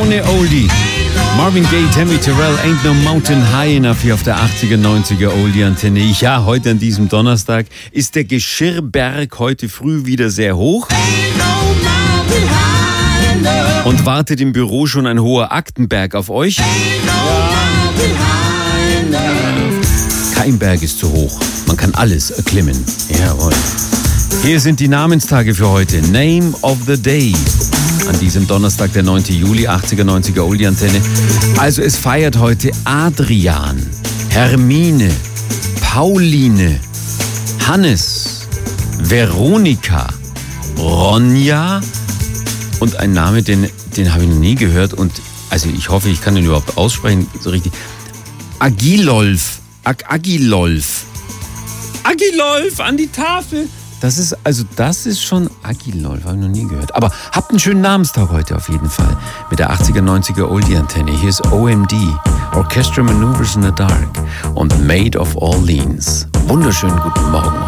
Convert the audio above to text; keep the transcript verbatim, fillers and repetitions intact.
ne Oldie. Marvin Gaye, Tammy Terrell, Ain't No Mountain High Enough hier auf der achtziger, neunziger Oldie-Antenne. Ja, heute an diesem Donnerstag ist der Geschirrberg heute früh wieder sehr hoch. Und wartet im Büro schon ein hoher Aktenberg auf euch? Ja. Kein Berg ist zu hoch. Man kann alles erklimmen. Jawohl. Hier sind die Namenstage für heute. Name of the Day. An diesem Donnerstag, der neunten Juli, achtziger, neunziger Oldie-Antenne. Also es feiert heute Adrian, Hermine, Pauline, Hannes, Veronika, Ronja und ein Name, den, den habe ich noch nie gehört und also ich hoffe, ich kann den überhaupt aussprechen, so richtig. Agilolf, Ag Agilolf, Agilolf an die Tafel. Das ist, also das ist schon Agilolf, habe ich noch nie gehört. Aber habt einen schönen Namenstag heute auf jeden Fall. Mit der achtziger, neunziger Oldie-Antenne. Hier ist O M D, Orchestral Maneuvers in the Dark und Maid of Orleans. Wunderschönen guten Morgen.